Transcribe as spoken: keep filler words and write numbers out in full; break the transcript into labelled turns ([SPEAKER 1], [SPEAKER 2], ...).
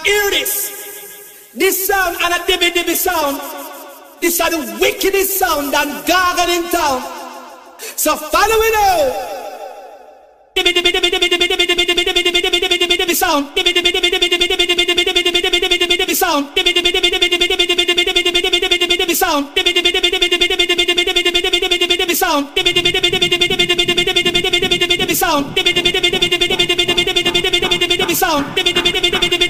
[SPEAKER 1] Hear this. This sound and a dibby dibby sound. This are the wickedest sound and gargle in town. So follow it out. Dibby dibby dibby dibby dibby dibby dibby dibby dibby dibby dibby dibby dibby sound. Dibby dibby dibby dibby dibby dibby dibby dibby dibby dibby dibby dibby dibby sound. Dibby dibby dibby dibby dibby dibby dibby dibby dibby dibby dibby dibby dibby sound. Dibby dibby dibby dibby dibby dibby dibby dibby dibby dibby dibby dibby dibby sound. Dibby dibby dibby dibby dibby dibby dibby dibby dibby dibby dibby dibby dibby sound. Dibby dibby dibby dibby dibby dibby dibby dibby dibby dibby dibby sound.